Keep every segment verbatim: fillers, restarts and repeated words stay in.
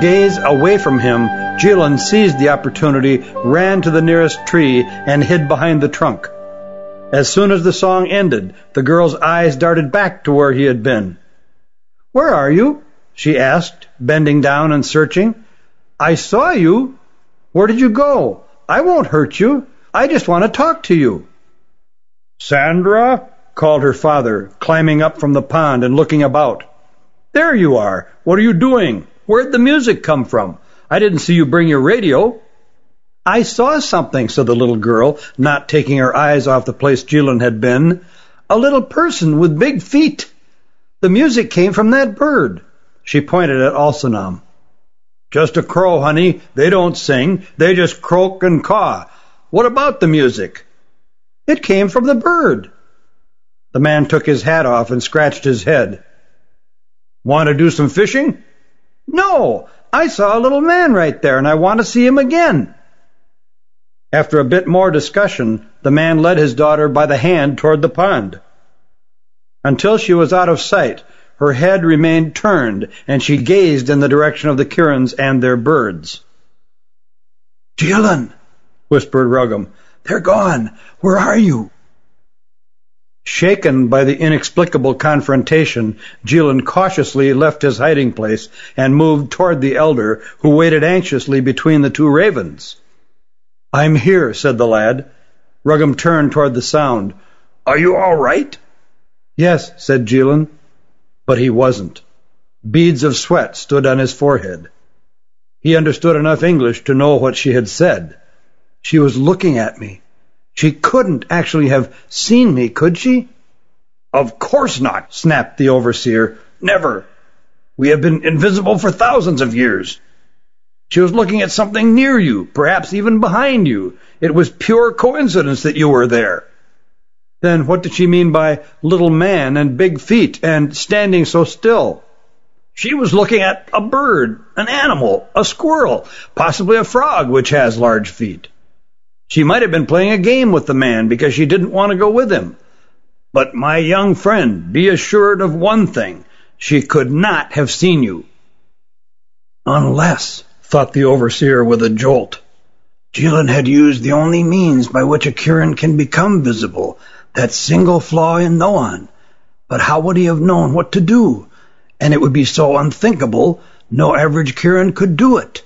gaze away from him, Jilin seized the opportunity, ran to the nearest tree, and hid behind the trunk. As soon as the song ended, the girl's eyes darted back to where he had been. "Where are you?" she asked, bending down and searching. "I saw you. Where did you go? I won't hurt you. I just want to talk to you." "Sandra," called her father, climbing up from the pond and looking about. "There you are. What are you doing? Where'd the music come from? I didn't see you bring your radio." "I saw something," said the little girl, not taking her eyes off the place Jilin had been. "A little person with big feet. The music came from that bird." She pointed at Alsanam. "Just a crow, honey. They don't sing. They just croak and caw. What about the music?" "It came from the bird." The man took his hat off and scratched his head. "Want to do some fishing?" "No, I saw a little man right there, and I want to see him again." After a bit more discussion, the man led his daughter by the hand toward the pond. Until she was out of sight, her head remained turned, and she gazed in the direction of the Kirins and their birds. "Jilin," whispered Ruggam, "they're gone. Where are you?" Shaken by the inexplicable confrontation, Jilin cautiously left his hiding place and moved toward the elder, who waited anxiously between the two ravens. "I'm here," said the lad. Ruggam turned toward the sound. "Are you all right?" "Yes," said Jilin. But he wasn't. Beads of sweat stood on his forehead. He understood enough English to know what she had said. She was looking at me. She couldn't actually have seen me, could she? "Of course not," snapped the overseer. "Never. We have been invisible for thousands of years. She was looking at something near you, perhaps even behind you. It was pure coincidence that you were there." Then what did she mean by little man and big feet and standing so still? "She was looking at a bird, an animal, a squirrel, possibly a frog which has large feet. She might have been playing a game with the man because she didn't want to go with him. But, my young friend, be assured of one thing. She could not have seen you." Unless, thought the overseer with a jolt, Jilin had used the only means by which a Kirin can become visible, that single flaw in Noan. But how would he have known what to do? And it would be so unthinkable, no average Kirin could do it.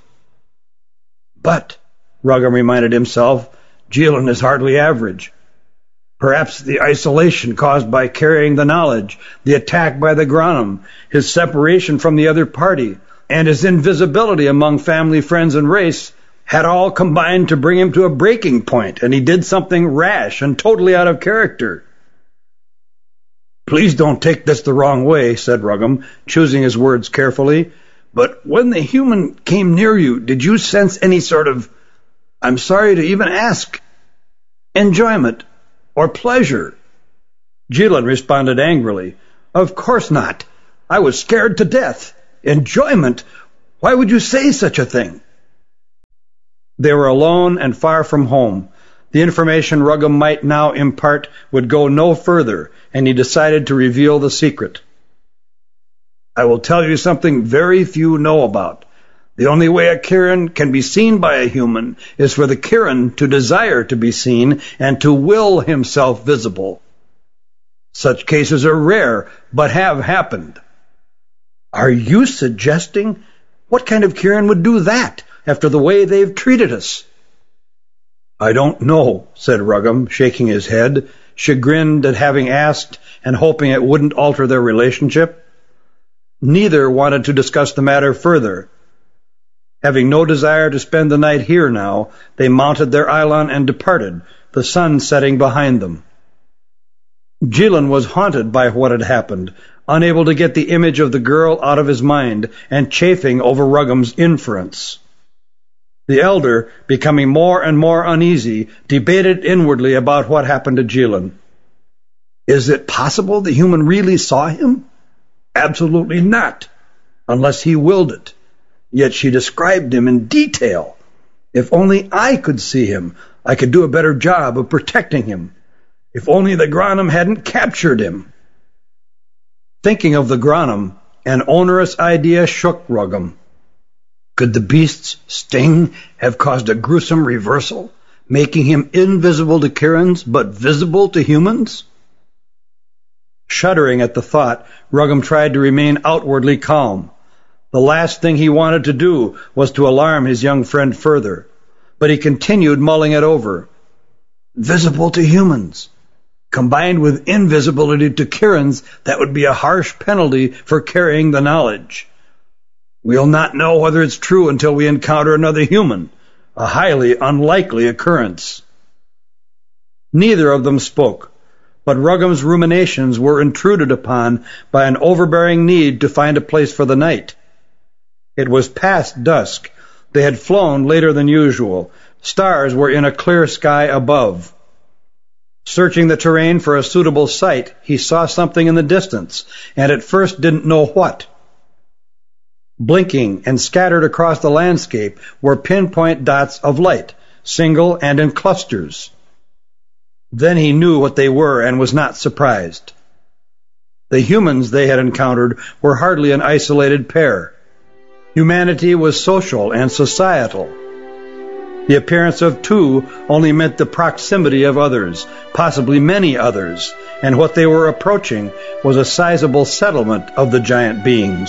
But, Ruggam reminded himself, Jilin is hardly average. Perhaps the isolation caused by carrying the knowledge, the attack by the Granum, his separation from the other party, and his invisibility among family, friends, and race had all combined to bring him to a breaking point, and he did something rash and totally out of character. "Please don't take this the wrong way," said Ruggam, choosing his words carefully, "but when the human came near you, did you sense any sort of, I'm sorry to even ask, enjoyment or pleasure?" Jilin responded angrily, "Of course not. I was scared to death. Enjoyment? Why would you say such a thing?" They were alone and far from home. The information Ruggam might now impart would go no further, and he decided to reveal the secret. "I will tell you something very few know about. The only way a Kirin can be seen by a human is for the Kirin to desire to be seen and to will himself visible. Such cases are rare, but have happened." "Are you suggesting? What kind of Kirin would do that, after the way they've treated us?" "I don't know," said Ruggam, shaking his head, chagrined at having asked and hoping it wouldn't alter their relationship. Neither wanted to discuss the matter further. Having no desire to spend the night here now, they mounted their Eilon and departed, the sun setting behind them. Jilin was haunted by what had happened, unable to get the image of the girl out of his mind, and chafing over Ruggam's inference. The elder, becoming more and more uneasy, debated inwardly about what happened to Jilin. Is it possible the human really saw him? Absolutely not, unless he willed it. Yet she described him in detail. If only I could see him, I could do a better job of protecting him. If only the Granum hadn't captured him. Thinking of the Granum, an onerous idea shook Ruggam. Could the beast's sting have caused a gruesome reversal, making him invisible to Kierans but visible to humans? Shuddering at the thought, Ruggum tried to remain outwardly calm. The last thing he wanted to do was to alarm his young friend further, but he continued mulling it over. Visible to humans. Combined with invisibility to Kierans, that would be a harsh penalty for carrying the knowledge. We'll not know whether it's true until we encounter another human, a highly unlikely occurrence. Neither of them spoke, but Ruggum's ruminations were intruded upon by an overbearing need to find a place for the night. It was past dusk. They had flown later than usual. Stars were in a clear sky above. Searching the terrain for a suitable site, he saw something in the distance, and at first didn't know what. Blinking and scattered across the landscape were pinpoint dots of light, single and in clusters. Then he knew what they were and was not surprised. The humans they had encountered were hardly an isolated pair. Humanity was social and societal. The appearance of two only meant the proximity of others, possibly many others, and what they were approaching was a sizable settlement of the giant beings.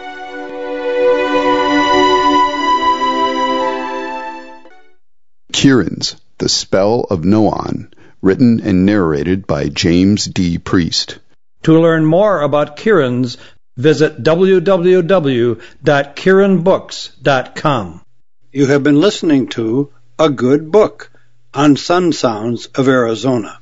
Kierans, The Spell of Noan, written and narrated by James D. Priest. To learn more about Kierans, visit w w w dot kieran books dot com. You have been listening to A Good Book on Sun Sounds of Arizona.